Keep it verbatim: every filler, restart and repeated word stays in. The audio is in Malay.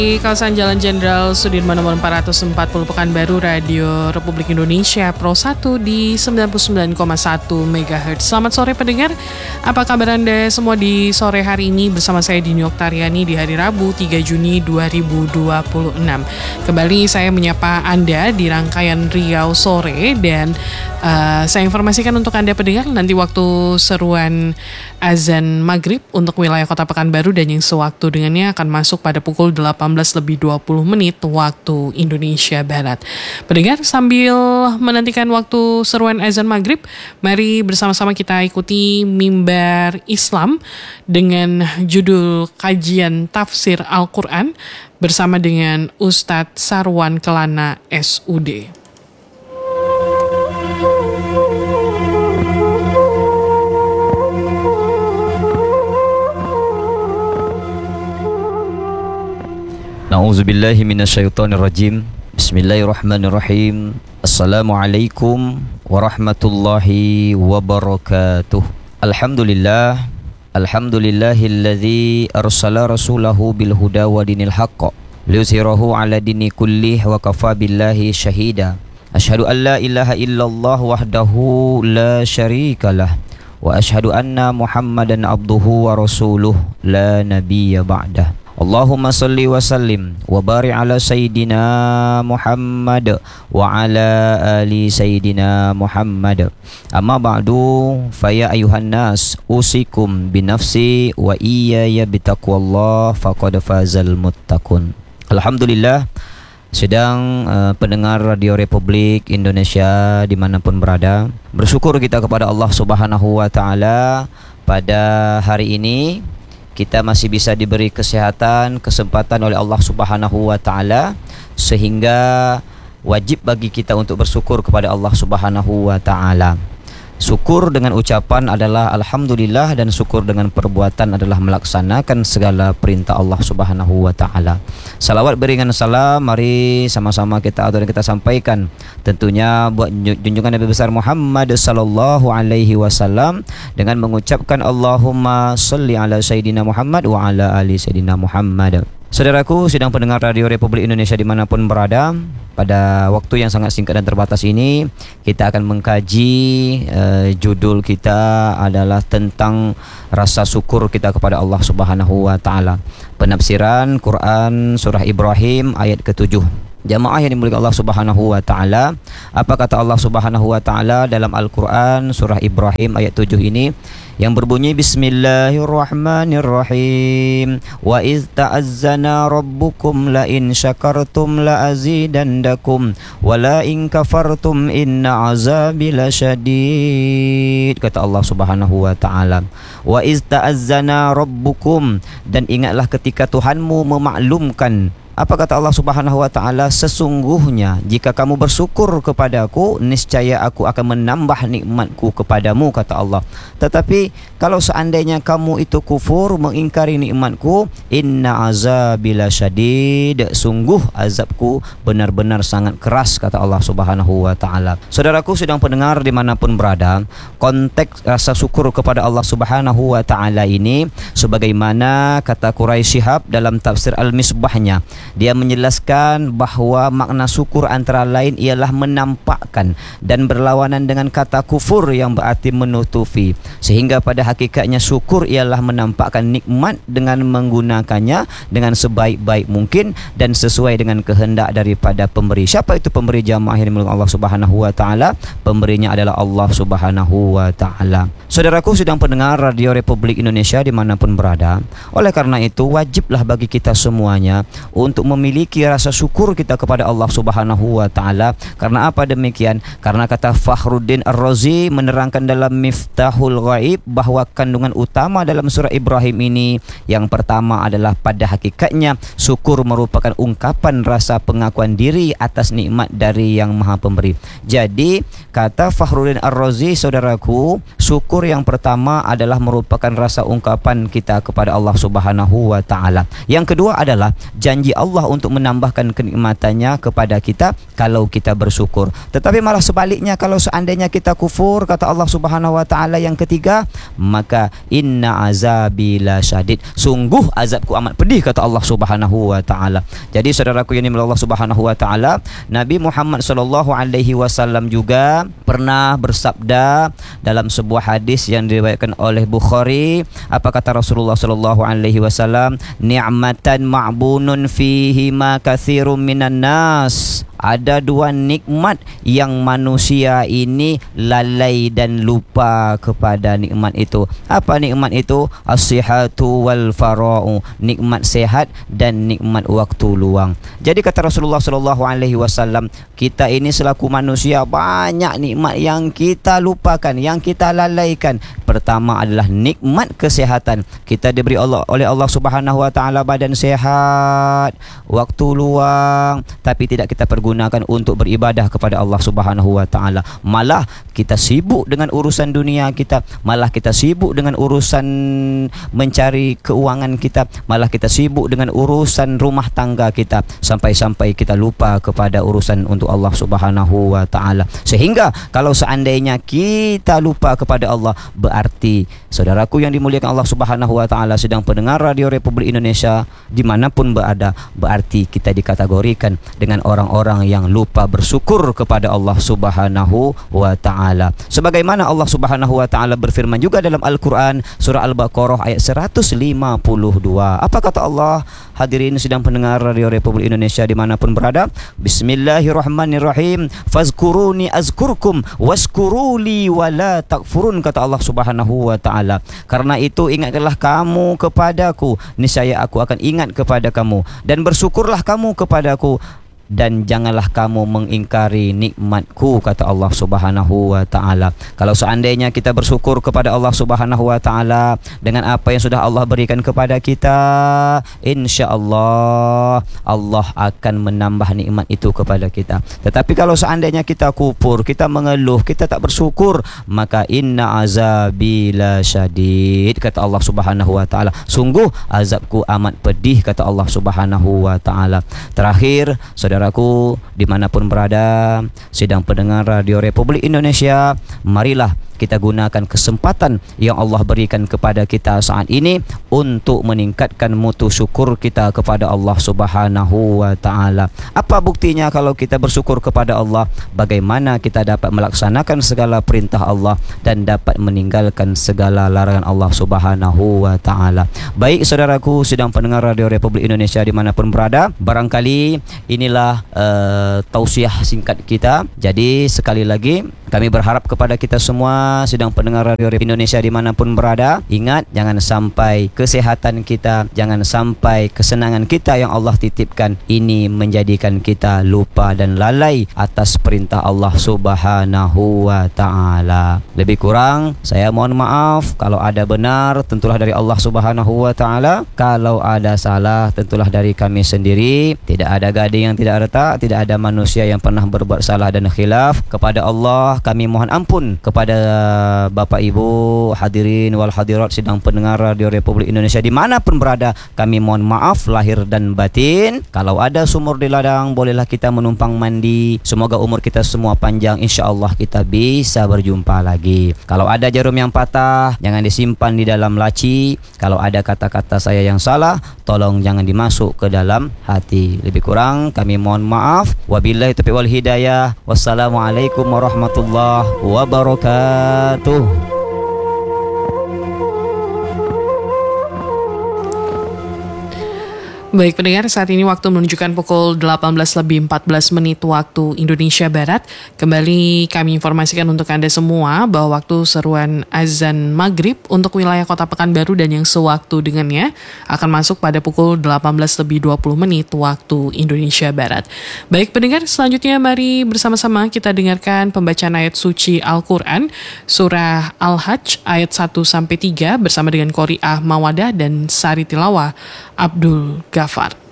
Di kawasan Jalan Jenderal Sudirman nomor empat ratus empat puluh Pekanbaru, Radio Republik Indonesia Pro satu di sembilan puluh sembilan koma satu megahertz. Selamat sore pendengar, apa kabar Anda semua di sore hari ini? Bersama saya Dini Oktariani di hari Rabu tiga Juni dua ribu dua puluh enam. Kembali saya menyapa Anda di rangkaian Riau Sore dan uh, saya informasikan untuk Anda pendengar nanti waktu seruan azan maghrib untuk wilayah kota Pekanbaru dan yang sewaktu dengannya akan masuk pada pukul delapan belas lebih dua puluh menit waktu Indonesia Barat. Pendengar, sambil menantikan waktu seruan azan maghrib, mari bersama-sama kita ikuti Mimbar Islam dengan judul kajian tafsir Al-Quran bersama dengan Ustadz Sarwan Kelana S U D. A'udzubillahi minasyaitonirrajim. Bismillahirrahmanirrahim. Assalamualaikum warahmatullahi wabarakatuh. Alhamdulillah. Alhamdulillahilladzi arsala rasulahu bil huda wa dinil haqq liyuzhirahu ala dini kullih wa kafa billahi syahida. Asyhadu an la ilaha illallah wahdahu la syarikalah wa asyhadu anna Muhammadan abduhu wa rasuluh la nabiyya ba'dah. Allahumma salli wa sallim wa barik ala Sayyidina Muhammad wa ala ali Sayyidina Muhammad. Amma ba'du, faya ayuhan nas, usikum binafsi wa iyaya bitaqwallah faqad fazal muttaqun. Alhamdulillah, sedang uh, pendengar Radio Republik Indonesia dimanapun berada, bersyukur kita kepada Allah Subhanahu wa Ta'ala pada hari ini kita masih bisa diberi kesehatan, kesempatan oleh Allah Subhanahu wa Ta'ala, sehingga wajib bagi kita untuk bersyukur kepada Allah Subhanahu wa Ta'ala. Syukur dengan ucapan adalah alhamdulillah, dan syukur dengan perbuatan adalah melaksanakan segala perintah Allah Subhanahu wa Ta'ala. Salawat berikan salam, mari sama-sama kita atau kita sampaikan tentunya buat junjungan Nabi besar Muhammad sallallahu alaihi wasallam dengan mengucapkan Allahumma salli ala Sayyidina Muhammad wa ala ali Sayyidina Muhammad. Saudaraku, sedang pendengar Radio Republik Indonesia dimanapun berada, pada waktu yang sangat singkat dan terbatas ini kita akan mengkaji uh, judul kita adalah tentang rasa syukur kita kepada Allah Subhanahu wa Ta'ala. Penafsiran Quran Surah Ibrahim ayat ketujuh. Jamaah yang dimuliakan Allah Subhanahu wa Ta'ala, apa kata Allah Subhanahu wa Ta'ala dalam Al-Quran Surah Ibrahim ayat tujuh ini yang berbunyi Bismillahirrahmanirrahim. Wa iz ta'azzana rabbukum la in syakartum la azidandakum wa la in kafartum inna azabi lasyadid. Kata Allah Subhanahu wa Ta'ala, wa iz ta'azzana rabbukum, dan ingatlah ketika Tuhanmu memaklumkan. Apa kata Allah Subhanahu wa Ta'ala? Sesungguhnya jika kamu bersyukur kepadaku, niscaya aku akan menambah nikmatku kepadamu, kata Allah. Tetapi kalau seandainya kamu itu kufur, mengingkari nikmatku, inna azabi lasyadid, sungguh azabku benar-benar sangat keras, kata Allah Subhanahu wa Ta'ala. Saudaraku sedang pendengar dimanapun berada, konteks rasa syukur kepada Allah Subhanahu wa Ta'ala ini sebagaimana kata Quraisy Shihab dalam tafsir Al-Misbahnya. Dia menjelaskan bahawa makna syukur antara lain ialah menampakkan dan berlawanan dengan kata kufur yang berarti menutupi. Sehingga pada hakikatnya syukur ialah menampakkan nikmat dengan menggunakannya dengan sebaik-baik mungkin dan sesuai dengan kehendak daripada pemberi. Siapa itu pemberi jamaah yang dimulakan Allah Subhanahu wa Ta'ala? Pemberinya adalah Allah Subhanahu wa Ta'ala. Saudaraku sedang pendengar Radio Republik Indonesia dimanapun berada, oleh karena itu wajiblah bagi kita semuanya untuk memiliki rasa syukur kita kepada Allah Subhanahu wa Ta'ala. Karena apa demikian? Karena kata Fakhruddin Ar-Razi menerangkan dalam Miftahul Ghaib bahawa kandungan utama dalam surah Ibrahim ini yang pertama adalah pada hakikatnya syukur merupakan ungkapan rasa pengakuan diri atas nikmat dari Yang Maha Pemberi. Jadi kata Fakhruddin Ar-Razi, saudaraku, syukur yang pertama adalah merupakan rasa ungkapan kita kepada Allah Subhanahu wa Ta'ala. Yang kedua adalah janji Allah untuk menambahkan kenikmatannya kepada kita kalau kita bersyukur. Tetapi malah sebaliknya, kalau seandainya kita kufur, kata Allah Subhanahu wa Ta'ala yang ketiga, maka inna azabi la syadid, sungguh azabku amat pedih, kata Allah Subhanahu wa taala. Jadi saudaraku yang dimiliki Allah Subhanahu wa taala, Nabi Muhammad sallallahu alaihi wasallam juga pernah bersabda dalam sebuah hadis yang diriwayatkan oleh Bukhari. Apa kata Rasulullah sallallahu alaihi wasallam? Ni'matan ma'bunun fihi ma katsirun minan nas. Ada dua nikmat yang manusia ini lalai dan lupa kepada nikmat itu. Apa nikmat itu? As-sihhatu wal fara'u, nikmat sehat dan nikmat waktu luang. Jadi kata Rasulullah sallallahu alaihi wasallam, kita ini selaku manusia banyak nikmat yang kita lupakan, yang kita lalaikan. Pertama adalah nikmat kesehatan. Kita diberi Allah oleh Allah Subhanahu wa taala badan sehat, waktu luang, tapi tidak kita pergunakan untuk beribadah kepada Allah Subhanahu wa taala. Malah kita sibuk dengan urusan dunia kita, malah kita sibuk dengan urusan mencari keuangan kita, malah kita sibuk dengan urusan rumah tangga kita, sampai-sampai kita lupa kepada urusan untuk Allah Subhanahu wa taala. Sehingga kalau seandainya kita lupa kepada Allah, berarti saudaraku yang dimuliakan Allah Subhanahu wa taala, sedang pendengar Radio Republik Indonesia dimanapun berada, berarti kita dikategorikan dengan orang-orang yang lupa bersyukur kepada Allah Subhanahu wa taala. Sebagaimana Allah Subhanahu wa taala berfirman juga dalam Al-Quran surah Al-Baqarah ayat seratus lima puluh dua. Apa kata Allah? Hadirin sedang pendengar Radio Republik Indonesia dimanapun berada, Bismillahirrahmanirrahim. Fazkuruni azkurkum waskuruli wala takfurun, kata Allah Subhanahu wa taala. Karena itu ingatlah kamu kepadaku, niscaya aku akan ingat kepada kamu, dan bersyukurlah kamu kepadaku, dan janganlah kamu mengingkari nikmatku, kata Allah Subhanahu wa taala. Kalau seandainya kita bersyukur kepada Allah Subhanahu wa taala dengan apa yang sudah Allah berikan kepada kita, insya-Allah Allah akan menambah nikmat itu kepada kita. Tetapi kalau seandainya kita kufur, kita mengeluh, kita tak bersyukur, maka inna azabi la syadid, kata Allah Subhanahu wa taala. Sungguh azabku amat pedih, kata Allah Subhanahu wa taala. Terakhir, saudara Saudaraku dimanapun berada, sedang pendengar Radio Republik Indonesia, marilah kita gunakan kesempatan yang Allah berikan kepada kita saat ini untuk meningkatkan mutu syukur kita kepada Allah Subhanahu wa taala. Apa buktinya kalau kita bersyukur kepada Allah? Bagaimana kita dapat melaksanakan segala perintah Allah dan dapat meninggalkan segala larangan Allah Subhanahu wa taala. Baik saudaraku sedang pendengar Radio Republik Indonesia dimanapun berada, barangkali inilah uh, tausiah singkat kita. Jadi sekali lagi kami berharap kepada kita semua sedang pendengar Radio Indonesia dimanapun berada, ingat jangan sampai kesehatan kita, jangan sampai kesenangan kita yang Allah titipkan ini menjadikan kita lupa dan lalai atas perintah Allah Subhanahu wa taala. Lebih kurang saya mohon maaf, kalau ada benar tentulah dari Allah Subhanahu wa taala, kalau ada salah tentulah dari kami sendiri. Tidak ada gading yang tidak retak, tidak ada manusia yang pernah berbuat salah dan khilaf. Kepada Allah kami mohon ampun, kepada Bapak Ibu hadirin wal hadirat sedang pendengar Radio Republik Indonesia dimanapun berada, kami mohon maaf lahir dan batin. Kalau ada sumur di ladang, bolehlah kita menumpang mandi. Semoga umur kita semua panjang, insya Allah kita bisa berjumpa lagi. Kalau ada jarum yang patah, jangan disimpan di dalam laci. Kalau ada kata-kata saya yang salah, tolong jangan dimasuk ke dalam hati. Lebih kurang kami mohon maaf. Wabillahi taufiq wal hidayah. Wassalamualaikum warahmatullahi wabarakatuh. Baik pendengar, saat ini waktu menunjukkan pukul delapan belas lebih empat belas menit waktu Indonesia Barat. Kembali kami informasikan untuk Anda semua bahwa waktu seruan azan maghrib untuk wilayah Kota Pekanbaru dan yang sewaktu dengannya akan masuk pada pukul delapan belas lebih dua puluh menit waktu Indonesia Barat. Baik pendengar, selanjutnya mari bersama-sama kita dengarkan pembacaan ayat suci Al-Quran surah Al-Hajj ayat satu sampai tiga bersama dengan Qori'ah Mawadah dan Sari Tilawah Abdul Ghafar.